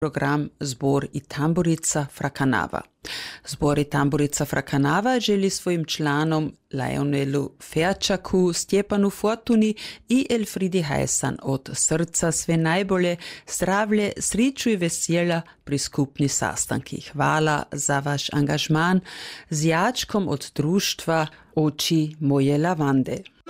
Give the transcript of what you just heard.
program Zbor i tamburica Frakanava. Zbor i tamburica Frakanava želi svojim članom Lionelu Ferčaku, Stjepanu Fortuni i Elfridi Hajsan od srca sve najbolje, zdravlje, sriču i veselja pri skupni sastanki. Hvala za vaš angažman z jačkom od društva Oči moje lavande.